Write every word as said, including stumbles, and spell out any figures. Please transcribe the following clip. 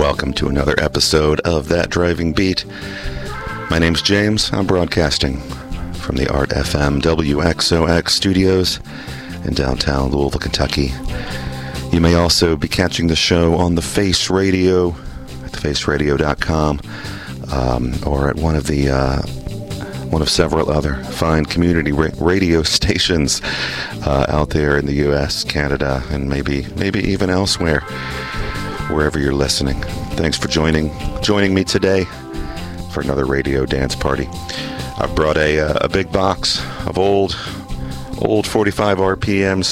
welcome to another episode of That Driving Beat. My name's James. I'm broadcasting from the Art F M W X O X studios in downtown Louisville, Kentucky. You may also be catching the show on the Face Radio at the face radio dot com um, or at one of the uh, one of several other fine community ra- radio stations uh, out there in the U S, Canada, and maybe maybe even elsewhere, wherever you're listening. Thanks for joining joining me today for another radio dance party. I brought a uh, a big box of old old forty-five R P M